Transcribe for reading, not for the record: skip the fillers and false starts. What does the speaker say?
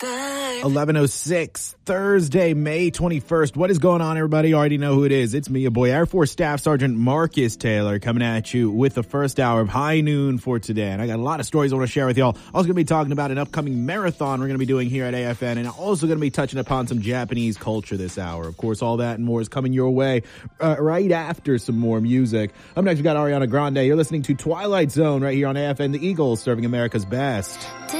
11:06, Thursday, May 21st. What is going on, everybody? You already know who it is. It's me, your boy, Air Force Staff Sergeant Marcus Taylor, coming at you with the first hour of High Noon for today. And I got a lot of stories I want to share with y'all. Also going to be talking about an upcoming marathon we're going to be doing here at AFN, and also going to be touching upon some Japanese culture this hour. Of course, all that and more is coming your way right after some more music. Up next, we got Ariana Grande. You're listening to Twilight Zone right here on AFN, the Eagles, serving America's best.